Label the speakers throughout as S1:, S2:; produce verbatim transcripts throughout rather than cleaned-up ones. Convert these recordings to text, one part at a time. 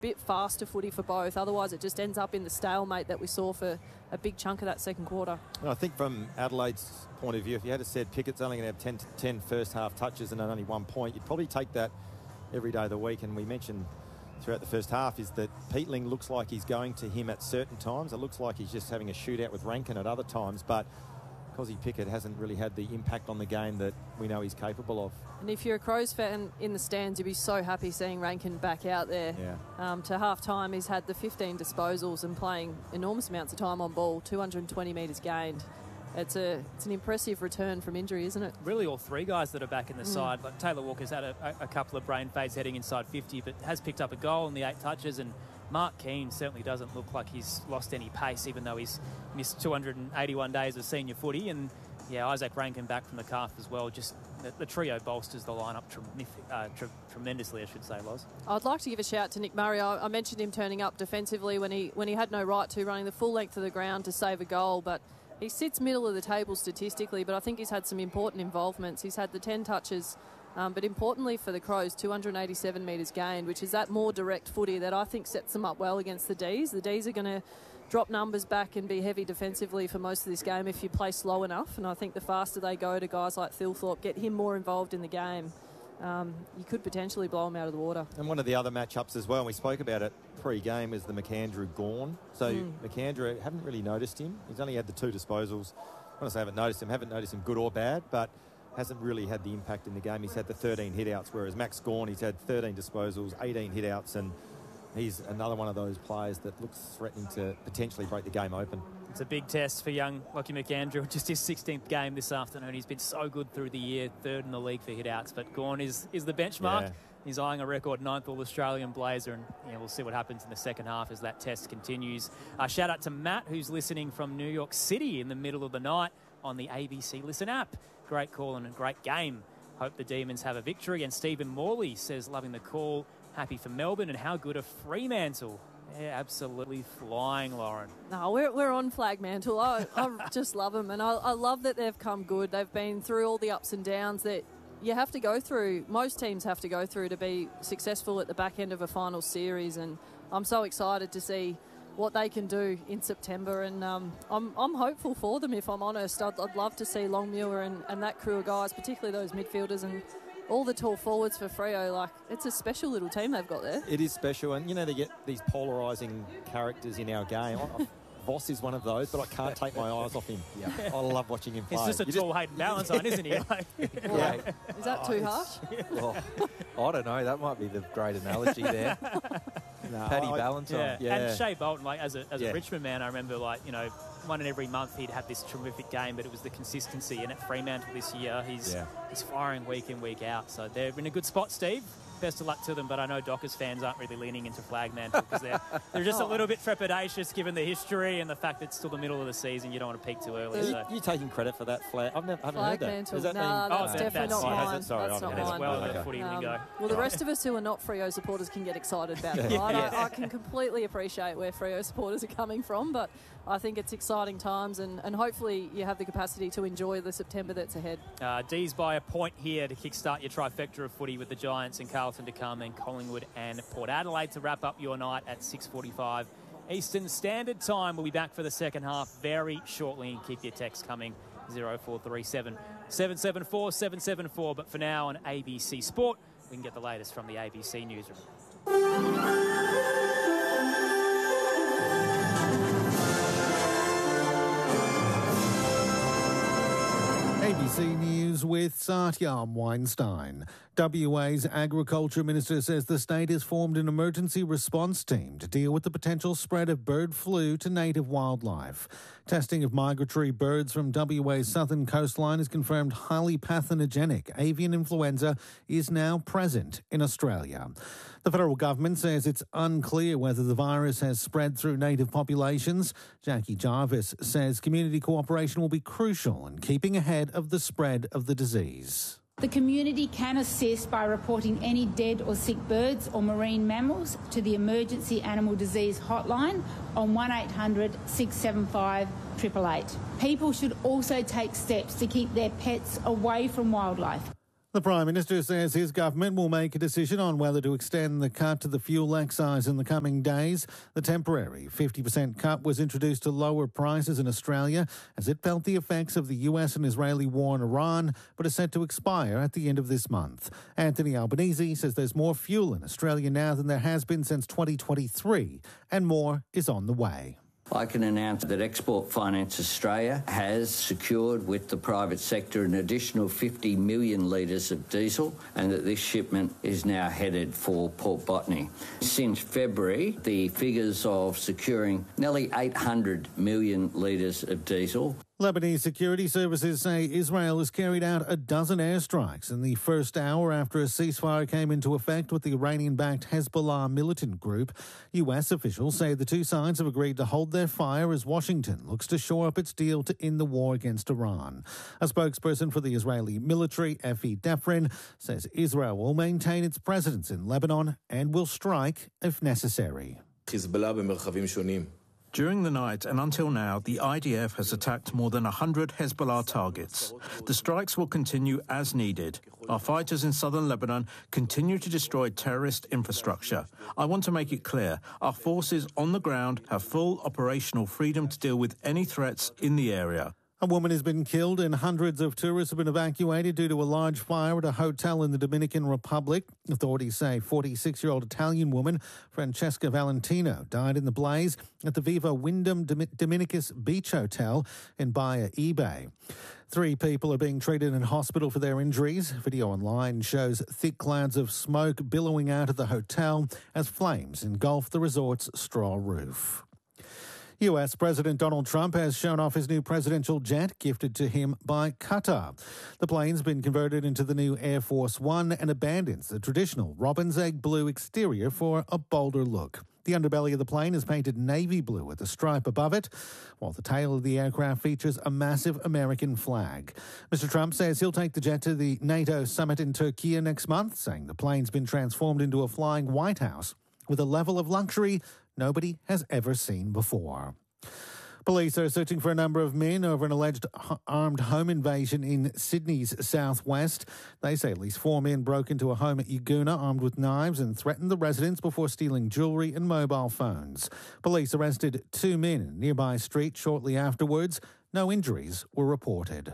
S1: bit faster footy for both. Otherwise, it just ends up in the stalemate that we saw for a big chunk of that second quarter.
S2: Well, I think from Adelaide's point of view, if you had said Pickett's only going to have ten, ten first half touches and only one point, you'd probably take that every day of the week. And we mentioned throughout the first half is that Peatling looks like he's going to him at certain times. It looks like he's just having a shootout with Rankin at other times. But Kozzy Pickett hasn't really had the impact on the game that we know he's capable of.
S1: And if you're a Crows fan in the stands, you'd be so happy seeing Rankin back out there.
S2: Yeah.
S1: Um, to half-time, he's had the fifteen disposals and playing enormous amounts of time on ball, two hundred twenty metres gained. It's a it's an impressive return from injury, isn't it?
S3: Really all three guys that are back in the mm. side. Like Taylor Walker's had a, a couple of brain fades heading inside fifty, but has picked up a goal in the eight touches, and Mark Keane certainly doesn't look like he's lost any pace, even though he's missed two hundred eighty-one days of senior footy. And yeah, Isaac Rankin back from the calf as well. Just the, the trio bolsters the lineup uh, tre- tremendously, I should say, Loz.
S1: I'd like to give a shout to Nick Murray. I, I mentioned him turning up defensively when he when he had no right to, running the full length of the ground to save a goal, but he sits middle of the table statistically, but I think he's had some important involvements. He's had the ten touches, um, but importantly for the Crows, two hundred eighty-seven metres gained, which is that more direct footy that I think sets them up well against the Ds. The Ds are going to drop numbers back and be heavy defensively for most of this game if you play slow enough, and I think the faster they go to guys like Thilthorpe, get him more involved in the game, um, you could potentially blow him out of the water.
S2: And one of the other matchups as well, and we spoke about it pre-game, is the McAndrew-Gawn. So mm. McAndrew, haven't really noticed him. He's only had the two disposals. When I say haven't noticed him, haven't noticed him good or bad, but hasn't really had the impact in the game. He's had the thirteen hit-outs, whereas Max Gawn, he's had thirteen disposals, eighteen hit-outs, and he's another one of those players that looks threatening to potentially break the game open.
S3: It's a big test for young Lockie McAndrew. Just his sixteenth game this afternoon. He's been so good through the year, third in the league for hit-outs, but Gawn is, is the benchmark. Yeah. He's eyeing a record ninth All-Australian Blazer, and yeah, we'll see what happens in the second half as that test continues. Uh, shout out to Matt, who's listening from New York City in the middle of the night on the A B C Listen app. Great call and a great game. Hope the Demons have a victory. And Stephen Morley says, loving the call, happy for Melbourne. And how good are Fremantle? Yeah, absolutely flying, Lauren.
S1: No, we're, we're on Flagmantle. I, I just love them, and I, I love that they've come good. They've been through all the ups and downs that you have to go through, most teams have to go through to be successful at the back end of a final series, and I'm so excited to see what they can do in September, and um, I'm, I'm hopeful for them, if I'm honest. I'd, I'd love to see Longmuir and, and that crew of guys, particularly those midfielders and all the tall forwards for Freo. Like, it's a special little team they've got there.
S2: It is special, and you know, they get these polarising characters in our game. I, Voss is one of those, but I can't take my eyes off him. Yeah. I love watching him play.
S3: He's just a you tall just... Hayden Ballantyne, isn't he? Like,
S1: yeah. Is that too harsh?
S4: Well, I don't know. That might be the great analogy there. No, Paddy I, Ballantyne.
S3: Yeah.
S4: yeah.
S3: And Shea Bolton, like as a, as
S4: yeah.
S3: a Richmond man, I remember, like, you know, one in every month he'd have this terrific game, but it was the consistency. And at Fremantle this year, he's
S4: yeah.
S3: he's firing week in, week out. So they're in a good spot, Steve. Best of luck to them, but I know Dockers fans aren't really leaning into Flagmantle because they're, they're just oh. a little bit trepidatious given the history and the fact that it's still the middle of the seseason. You don't want to peak too early.
S2: Are
S3: so.
S2: you, you taking credit for that, Flag? I've never I haven't heard that.
S1: Does
S2: that
S1: no,
S2: mean...
S1: that's
S3: oh,
S1: definitely
S3: that's,
S1: not
S3: oh,
S1: mine.
S2: Sorry,
S1: that's not
S3: as
S1: mine.
S3: well
S2: okay.
S3: the footy
S1: um,
S3: lingo.
S1: Well, the rest of us who are not Freo supporters can get excited about it, right?
S3: yeah.
S1: I, I can completely appreciate where Freo supporters are coming from, but I think it's exciting times, and, and hopefully you have the capacity to enjoy the September that's ahead.
S3: Uh, D's by a point here to kickstart your trifecta of footy with the Giants and Carlton to come, and Collingwood and Port Adelaide to wrap up your night at six forty-five Eastern Standard Time. We'll be back for the second half very shortly. Keep your text coming, zero four three seven, seven seven four, seven seven four. But for now on A B C Sport, we can get the latest from the A B C newsroom.
S5: A B C News with Satyam Weinstein. W A's Agriculture Minister says the state has formed an emergency response team to deal with the potential spread of bird flu to native wildlife. Testing of migratory birds from W A's southern coastline has confirmed highly pathogenic avian influenza is now present in Australia. The federal government says it's unclear whether the virus has spread through native populations. Jackie Jarvis says community cooperation will be crucial in keeping ahead of the spread of the disease.
S6: The community can assist by reporting any dead or sick birds or marine mammals to the Emergency Animal Disease Hotline on one eight hundred, six seven five, eight eight eight. People should also take steps to keep their pets away from wildlife.
S5: The Prime Minister says his government will make a decision on whether to extend the cut to the fuel excise in the coming days. The temporary fifty percent cut was introduced to lower prices in Australia as it felt the effects of the U S and Israeli war in Iran, but is set to expire at the end of this month. Anthony Albanese says there's more fuel in Australia now than there has been since twenty twenty-three, and more is on the way.
S7: I can announce that Export Finance Australia has secured with the private sector an additional fifty million litres of diesel, and that this shipment is now headed for Port Botany. Since February, the figures of securing nearly eight hundred million litres of diesel.
S5: Lebanese security services say Israel has carried out a dozen airstrikes in the first hour after a ceasefire came into effect with the Iranian-backed Hezbollah militant group. U S officials say the two sides have agreed to hold their fire as Washington looks to shore up its deal to end the war against Iran. A spokesperson for the Israeli military, Efi Defrin, says Israel will maintain its presence in Lebanon and will strike if necessary.
S8: During the night and until now, the I D F has attacked more than one hundred Hezbollah targets. The strikes will continue as needed. Our fighters in southern Lebanon continue to destroy terrorist infrastructure. I want to make it clear, our forces on the ground have full operational freedom to deal with any threats in the area.
S5: A woman has been killed and hundreds of tourists have been evacuated due to a large fire at a hotel in the Dominican Republic. Authorities say forty-six-year-old Italian woman Francesca Valentino died in the blaze at the Viva Wyndham Dominicus Beach Hotel in Bahia Ebay. Three people are being treated in hospital for their injuries. Video online shows thick clouds of smoke billowing out of the hotel as flames engulf the resort's straw roof. U S President Donald Trump has shown off his new presidential jet gifted to him by Qatar. The plane's been converted into the new Air Force One and abandons the traditional robin's egg blue exterior for a bolder look. The underbelly of the plane is painted navy blue with a stripe above it, while the tail of the aircraft features a massive American flag. Mister Trump says he'll take the jet to the NATO summit in Turkey next month, saying the plane's been transformed into a flying White House with a level of luxury nobody has ever seen before. Police are searching for a number of men over an alleged armed home invasion in Sydney's southwest. They say at least four men broke into a home at Yagoona armed with knives and threatened the residents before stealing jewellery and mobile phones. Police arrested two men in a nearby street shortly afterwards. No injuries were reported.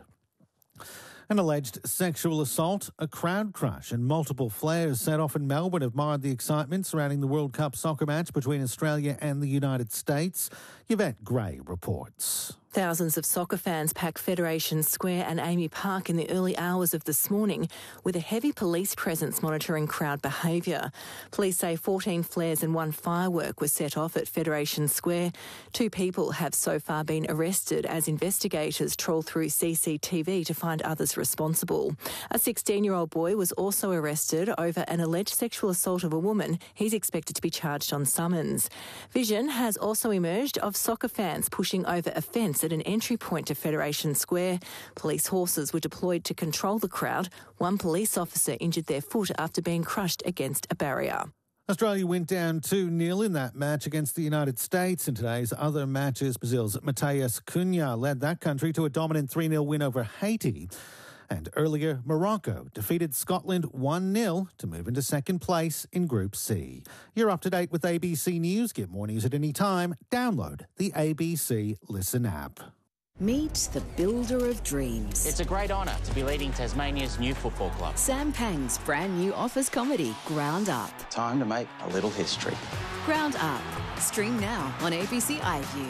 S5: An alleged sexual assault, a crowd crush and multiple flares set off in Melbourne have marred the excitement surrounding the World Cup soccer match between Australia and the United States. Yvette Gray reports.
S9: Thousands of soccer fans packed Federation Square and Amy Park in the early hours of this morning with a heavy police presence monitoring crowd behaviour. Police say fourteen flares and one firework was set off at Federation Square. Two people have so far been arrested as investigators trawl through C C T V to find others responsible. A sixteen-year-old boy was also arrested over an alleged sexual assault of a woman. He's expected to be charged on summons. Vision has also emerged of soccer fans pushing over a fence at an entry point to Federation Square. Police horses were deployed to control the crowd. One police officer injured their foot after being crushed against a barrier.
S5: Australia went down two nil in that match against the United States. In today's other matches, Brazil's Matheus Cunha led that country to a dominant three nil win over Haiti. And earlier, Morocco defeated Scotland one nil to move into second place in Group C. You're up to date with A B C News. Get more news at any time. Download the A B C Listen app.
S10: Meet the builder of dreams.
S11: It's a great honour to be leading Tasmania's new football club.
S10: Sam Pang's brand new office comedy, Ground Up.
S11: Time to make a little history.
S10: Ground Up. Stream now on A B C iView.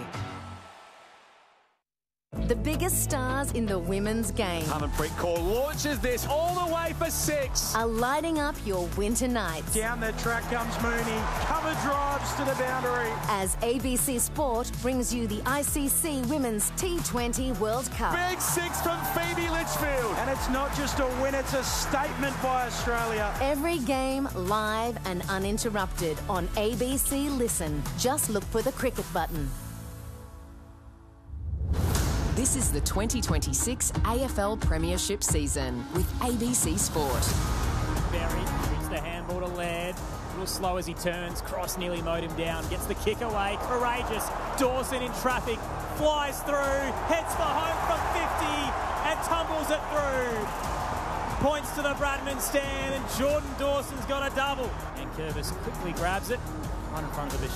S12: The biggest stars in the women's game.
S13: Harmanpreet Kaur launches this all the way for six.
S12: Are lighting up your winter nights.
S13: Down the track comes Mooney. Cover drives to the boundary.
S12: As A B C Sport brings you the I C C Women's T twenty World Cup.
S13: Big six from Phoebe Litchfield. And it's not just a win, it's a statement by Australia.
S12: Every game live and uninterrupted on A B C Listen. Just look for the cricket button.
S10: This is the twenty twenty-six A F L Premiership season with A B C Sport.
S3: Berry hits the handball to Laird. A little slow as he turns. Cross nearly mowed him down. Gets the kick away. Courageous. Dawson in traffic. Flies through. Heads for home from fifty and tumbles it through. points to the Bradman stand, and Jordan Dawson's got a double. And Curvis quickly grabs it, right in front of the